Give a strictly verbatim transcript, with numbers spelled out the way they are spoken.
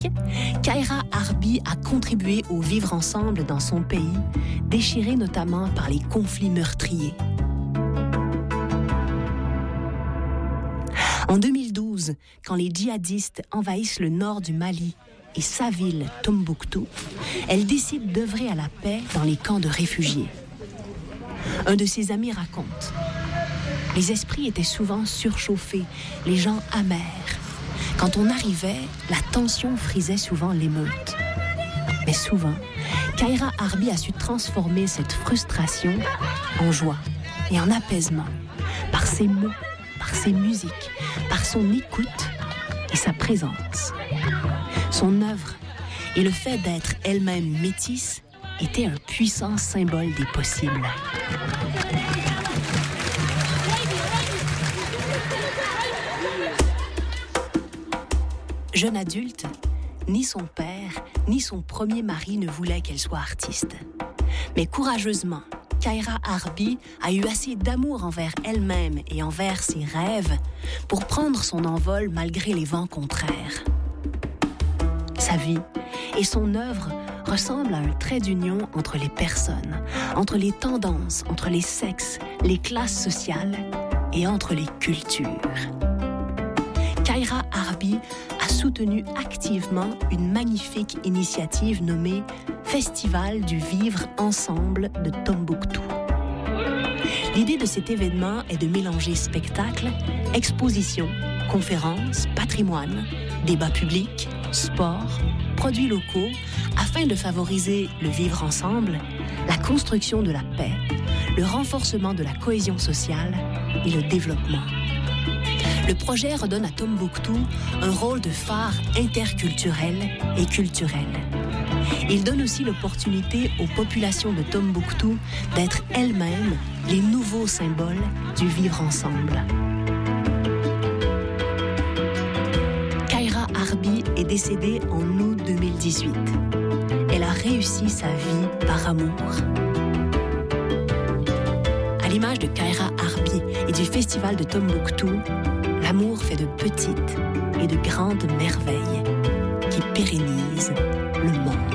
Kaira Harbi a contribué au vivre ensemble dans son pays, déchiré notamment par les conflits meurtriers. En deux mille douze, quand les djihadistes envahissent le nord du Mali et sa ville, Tombouctou, elle décide d'œuvrer à la paix dans les camps de réfugiés. Un de ses amis raconte: les esprits étaient souvent surchauffés, les gens amers. Quand on arrivait, la tension frisait souvent l'émeute. Mais souvent, Kaira Harbi a su transformer cette frustration en joie et en apaisement, par ses mots, par ses musiques, par son écoute et sa présence. Son œuvre et le fait d'être elle-même métisse étaient un puissant symbole des possibles. Jeune adulte, ni son père, ni son premier mari ne voulaient qu'elle soit artiste. Mais courageusement, Kaira Harbi a eu assez d'amour envers elle-même et envers ses rêves pour prendre son envol malgré les vents contraires. Sa vie et son œuvre ressemblent à un trait d'union entre les personnes, entre les tendances, entre les sexes, les classes sociales et entre les cultures. Kaira Harbi a soutenu activement une magnifique initiative nommée Festival du Vivre Ensemble de Tombouctou. L'idée de cet événement est de mélanger spectacles, expositions, conférences, patrimoine, débats publics, sport, produits locaux, afin de favoriser le vivre ensemble, la construction de la paix, le renforcement de la cohésion sociale et le développement. Le projet redonne à Tombouctou un rôle de phare interculturel et culturel. Il donne aussi l'opportunité aux populations de Tombouctou d'être elles-mêmes les nouveaux symboles du vivre ensemble. Kaira Harbi est décédée en août deux mille dix-huit. Elle a réussi sa vie par amour. À l'image de Kaira Harbi et du Festival de Tombouctou, l'amour fait de petites et de grandes merveilles qui pérennisent le monde.